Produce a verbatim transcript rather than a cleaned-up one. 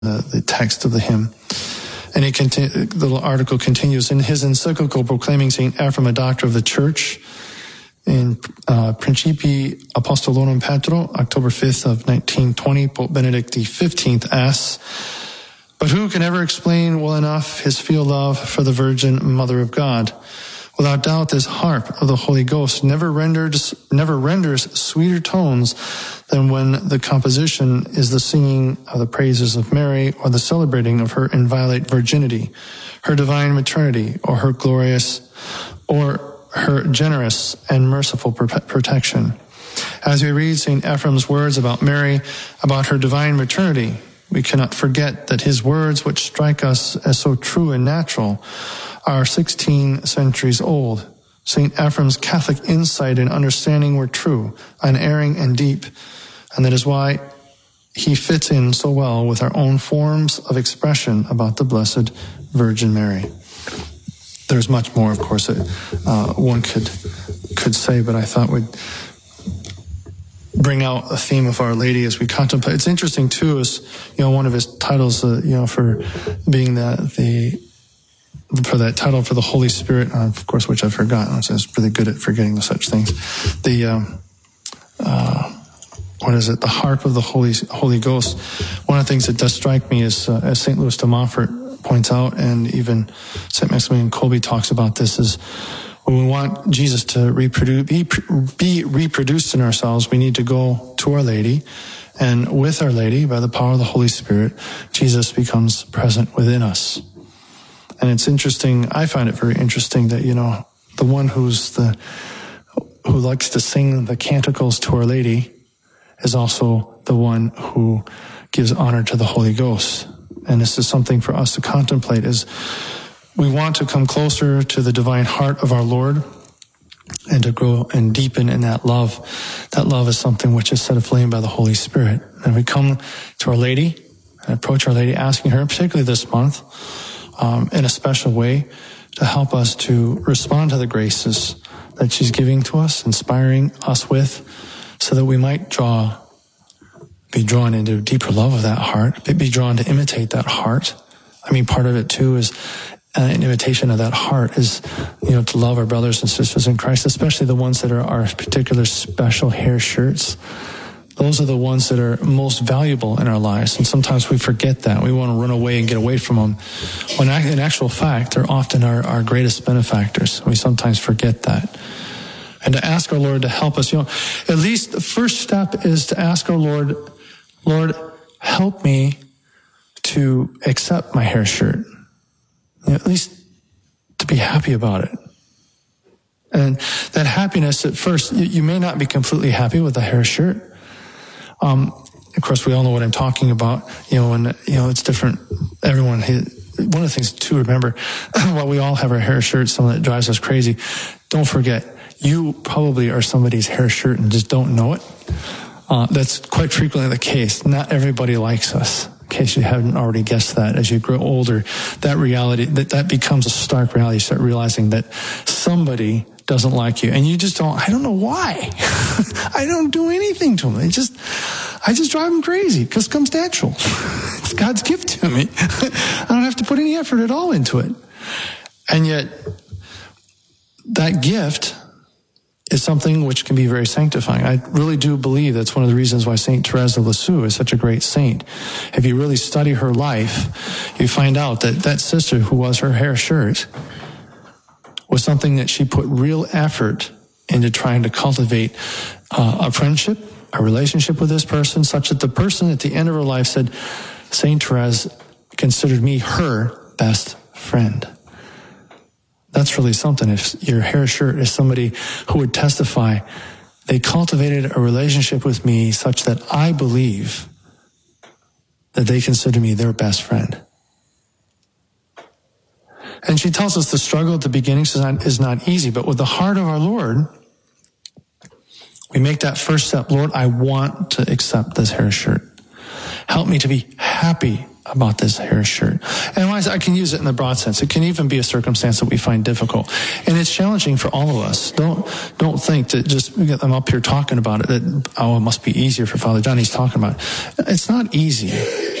the, the text of the hymn. And it conti- the article continues, in his encyclical proclaiming Saint Ephrem a doctor of the Church, in uh, Principii Apostolorum Petro, October fifth of nineteen twenty, Pope Benedict the fifteenth asks, but who can ever explain well enough his filial love for the Virgin Mother of God? Without doubt, this harp of the Holy Ghost never renders, never renders sweeter tones than when the composition is the singing of the praises of Mary or the celebrating of her inviolate virginity, her divine maternity, or her glorious, or her generous and merciful protection. As we read Saint Ephrem's words about Mary, about her divine maternity, we cannot forget that his words, which strike us as so true and natural, are sixteen centuries old. Saint Ephrem's Catholic insight and understanding were true, unerring, and deep, and that is why he fits in so well with our own forms of expression about the Blessed Virgin Mary. There's much more, of course, that uh, one could could say, but I thought we'd bring out a theme of Our Lady as we contemplate. It's interesting too, is you know one of his titles, uh, you know, for being the the for that title for the Holy Spirit, uh, of course, which I've forgotten. I was really good at forgetting the such things. The um, uh, what is it? The harp of the Holy Holy Ghost. One of the things that does strike me is, uh, as Saint Louis de Montfort points out, and even Saint Maximilian Kolbe talks about this, is when we want Jesus to reproduce, be, be reproduced in ourselves, we need to go to Our Lady, and with Our Lady, by the power of the Holy Spirit, Jesus becomes present within us. And it's interesting, I find it very interesting that, you know, the one who's the, who likes to sing the canticles to Our Lady is also the one who gives honor to the Holy Ghost. And this is something for us to contemplate, is we want to come closer to the divine heart of our Lord and to grow and deepen in that love. That love is something which is set aflame by the Holy Spirit. And we come to Our Lady and approach Our Lady, asking her, particularly this month, Um, in a special way, to help us to respond to the graces that she's giving to us, inspiring us with, so that we might draw, be drawn into a deeper love of that heart, be drawn to imitate that heart. I mean, part of it too is uh, an imitation of that heart is, you know, to love our brothers and sisters in Christ, especially the ones that are our particular special hair shirts. Those are the ones that are most valuable in our lives. And sometimes we forget that. We want to run away and get away from them. When in actual fact, they're often our, our greatest benefactors. We sometimes forget that. And to ask our Lord to help us, you know, at least the first step is to ask our Lord, Lord, help me to accept my hair shirt. You know, at least to be happy about it. And that happiness at first, you, you may not be completely happy with the hair shirt. Um, of course, we all know what I'm talking about, you know, and, you know, it's different. Everyone, one of the things to remember, while we all have our hair shirt, something that drives us crazy, don't forget, you probably are somebody's hair shirt and just don't know it. Uh, that's quite frequently the case. Not everybody likes us. In case you haven't already guessed that, as you grow older, that reality, that, that becomes a stark reality. You start realizing that somebody doesn't like you, and you just don't, I don't know why. I don't do anything to them. They just, I just drive them crazy, because it comes natural. It's God's gift to me. I don't have to put any effort at all into it. And yet, that gift is something which can be very sanctifying. I really do believe that's one of the reasons why Saint Therese of Lisieux is such a great saint. If you really study her life, you find out that that sister who was her hair shirt was something that she put real effort into trying to cultivate uh, a friendship, a relationship with this person, such that the person at the end of her life said, Saint Therese considered me her best friend. That's really something. If your hair shirt is somebody who would testify, they cultivated a relationship with me such that I believe that they consider me their best friend. And she tells us the struggle at the beginning is not, is not easy, but with the heart of our Lord, we make that first step. Lord, I want to accept this hair shirt. Help me to be happy about this hair shirt. And I can use it in the broad sense. It can even be a circumstance that we find difficult. And it's challenging for all of us. Don't don't think that just, I'm up here talking about it, that, oh, it must be easier for Father John. He's talking about it. It's not easy.